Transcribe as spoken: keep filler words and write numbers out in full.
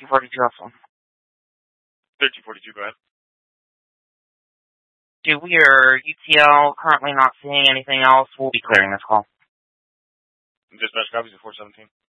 thirteen forty-two also. thirteen forty-two, go ahead. Do we are U T L currently not seeing anything else? We'll be clearing this call. Dispatch copies of four seventeen.